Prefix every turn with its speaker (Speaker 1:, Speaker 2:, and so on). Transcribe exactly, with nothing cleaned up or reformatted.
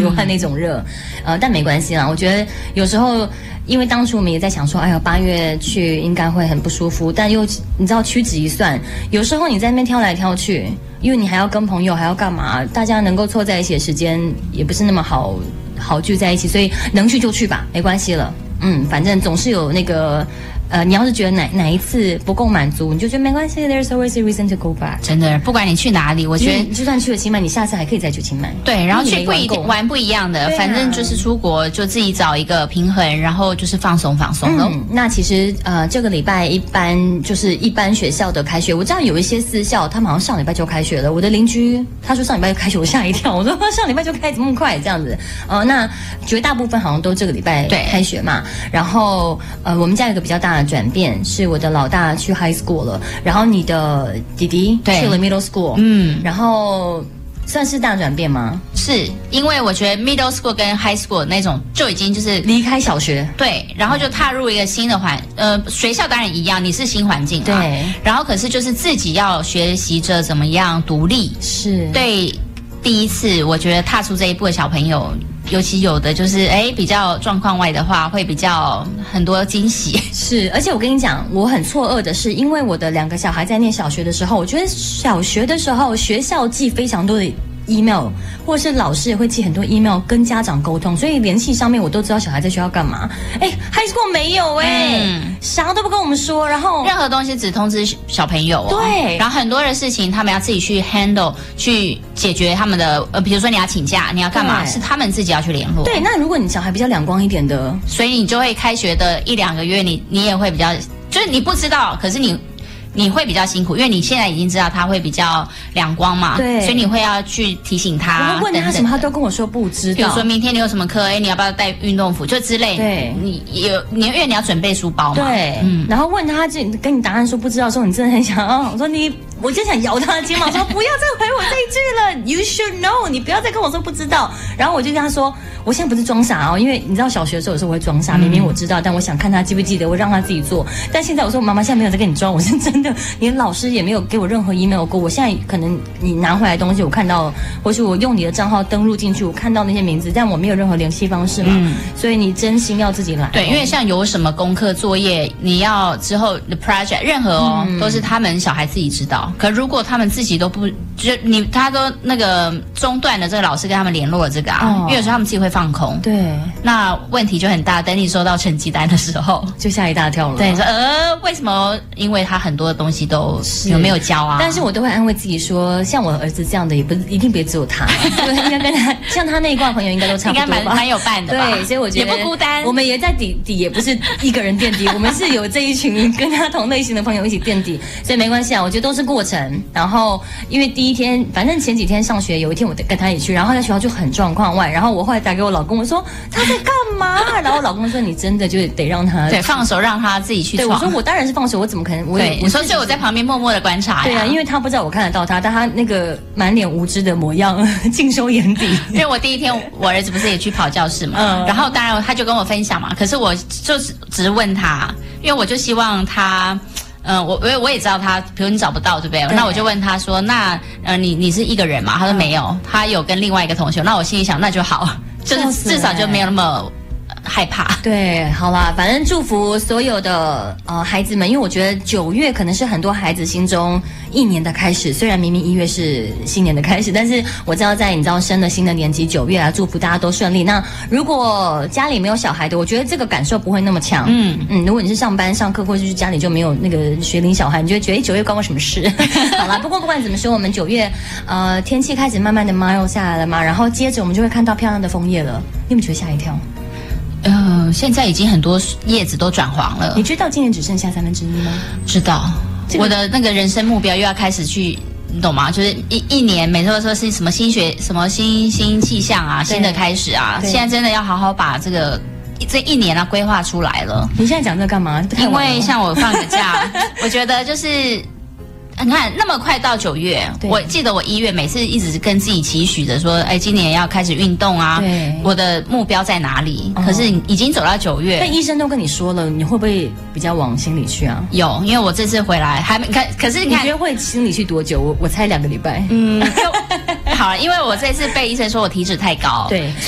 Speaker 1: 流汗那种热，呃，但没关系啦。我觉得有时候，因为当初我们也在想说，哎呀，八月去应该会很不舒服，但又你知道屈指一算，有时候你在那边挑来挑去，因为你还要跟朋友，还要干嘛，大家能够凑在一起的时间也不是那么好好聚在一起，所以能去就去吧，没关系了。嗯，反正总是有那个。呃，你要是觉得哪哪一次不够满足，你就觉得没关系 ，There's always a reason to go back。
Speaker 2: 真的，不管你去哪里，我觉得
Speaker 1: 就算去了清迈，你下次还可以再去清迈。
Speaker 2: 对，然后去不一定玩不一样的，啊、反正就是出国就自己找一个平衡，然后就是放松放松咯。
Speaker 1: 嗯，那其实呃，这个礼拜一般就是一般学校的开学，我知道有一些私校，他们好像上礼拜就开学了。我的邻居他说上礼拜就开学，我吓一跳，我说上礼拜就开，怎么那么快这样子？呃，那绝大部分好像都这个礼拜开学嘛。然后呃，我们家有个比较大的转变是。是我的老大去 high school 了，然后你的弟弟去了 middle school， 嗯，然后算是大转变吗？
Speaker 2: 是因为我觉得 middle school 跟 high school 那种就已经就是
Speaker 1: 离开小学，
Speaker 2: 对，然后就踏入一个新的环，呃，学校当然一样，你是新环境，
Speaker 1: 对，
Speaker 2: 然后可是就是自己要学习着怎么样独立，
Speaker 1: 是
Speaker 2: 对，第一次我觉得踏出这一步的小朋友。尤其有的就是哎，比较状况外的话，会比较很多惊喜。
Speaker 1: 是，而且我跟你讲，我很错愕的是，因为我的两个小孩在念小学的时候，我觉得小学的时候学校寄非常多的 email， 或是老师也会寄很多 email 跟家长沟通，所以联系上面我都知道小孩在学校干嘛。哎 ，high school 没有哎、欸嗯，啥都不跟我们说，然后
Speaker 2: 任何东西只通知小朋友、哦。
Speaker 1: 对，
Speaker 2: 然后很多的事情他们要自己去 handle， 去解决他们的呃，比如说你要请假，你要干嘛，是他们自己要去联络。
Speaker 1: 对，那如果你小孩比较两光一点的，
Speaker 2: 所以你就会开学的一两个月，你你也会比较，就是你不知道，可是你。你会比较辛苦，因为你现在已经知道他会比较两光嘛，
Speaker 1: 对，
Speaker 2: 所以你会要去提醒他。
Speaker 1: 我问他什么，他都跟我说不知道。
Speaker 2: 比如说明天你有什么课，哎，你要不要带运动服，就之类。
Speaker 1: 对，
Speaker 2: 你有你因为你要准备书包嘛。
Speaker 1: 对，嗯。然后问他这跟你答案说不知道的时候，你真的很想啊，我说你，我就想摇他的肩膀说不要再回我这一句了 ，You should know， 你不要再跟我说不知道。然后我就跟他说，我现在不是装傻哦，因为你知道小学的时候有时候我会装傻，明明我知道，但我想看他记不记得，我让他自己做。但现在我说妈妈现在没有在跟你装，我是真的，连老师也没有给我任何 email 过。我现在可能你拿回来的东西，我看到，或是我用你的账号登录进去，我看到那些名字，但我没有任何联系方式嘛。嗯、所以你真心要自己来。
Speaker 2: 对，因为像有什么功课作业，你要之后的 project， 任何哦、嗯，都是他们小孩自己知道。可如果他们自己都不，就你他都那个中断了，这个老师跟他们联络了这个啊，哦、因为有时候他们自己会放空。
Speaker 1: 对，
Speaker 2: 那问题就很大。等你收到成绩单的时候，
Speaker 1: 就吓一大跳了。
Speaker 2: 对，说呃，为什么？因为他很多的东西都有没有教啊？
Speaker 1: 但是我都会安慰自己说，像我儿子这样的，也不一定别只有他，对，应该跟他像他那一挂朋友应该都差不多吧，
Speaker 2: 应该蛮蛮有伴的吧。
Speaker 1: 对，所以我觉得
Speaker 2: 也不孤单。
Speaker 1: 我们也在底底，也不是一个人垫底，我们是有这一群跟他同类型的朋友一起垫底，所以没关系啊。我觉得都是过程。然后因为第一天，反正前几天上学，有一天我跟他一起去，然后在学校就很状况外，然后我后来打给我老公，我说他在干嘛？然后我老公说你真的就得让他
Speaker 2: 对放手，让他自己去闯。
Speaker 1: 对，我说我当然是放手，我怎么可能？我
Speaker 2: 对，我说所以我在旁边默默的观察呀。
Speaker 1: 对啊，因为他不知道我看得到他，但他那个满脸无知的模样尽收眼底。
Speaker 2: 因为我第一天我儿子不是也去跑教室嘛，嗯，然后当然他就跟我分享嘛，可是我就是只是问他，因为我就希望他。嗯，我我我也知道他，比如你找不到，对不对？对，那我就问他说，那呃，你你是一个人吗？他说没有，他有跟另外一个同学。那我心里想，那就好，就是至少就没有那么害怕。
Speaker 1: 对，好啦，反正祝福所有的呃孩子们，因为我觉得九月可能是很多孩子心中一年的开始。虽然明明一月是新年的开始，但是我知道在你知道升了新的年级，九月啊，祝福大家都顺利。那如果家里没有小孩的，我觉得这个感受不会那么强。嗯嗯，如果你是上班上课，或者是家里就没有那个学龄小孩，你就会觉得哎，九月关我什么事？好啦，不过不管怎么说，我们九月呃天气开始慢慢的 mild 下来了嘛，然后接着我们就会看到漂亮的枫叶了。你有没有觉得吓一跳？
Speaker 2: 呃，现在已经很多叶子都转黄了。
Speaker 1: 你知道今年只剩下三分之一吗？
Speaker 2: 知道，这个、我的那个人生目标又要开始去，你懂吗？就是一一年，每次都说是什么新学、什么新新气象啊，新的开始啊。现在真的要好好把这个这一年啊规划出来了。
Speaker 1: 你现在讲这干嘛？
Speaker 2: 因为像我放个假，我觉得就是。你看，那么快到九月，我记得我一月每次一直跟自己期许着说，哎，今年要开始运动啊，我的目标在哪里？哦、可是已经走到九月，
Speaker 1: 但医生都跟你说了，你会不会比较往心里去啊？
Speaker 2: 有，因为我这次回来还没看，可是你看，
Speaker 1: 你觉得会心里去多久？我我猜两个礼拜。
Speaker 2: 嗯，好了，因为我这次被医生说我体脂太高，
Speaker 1: 对。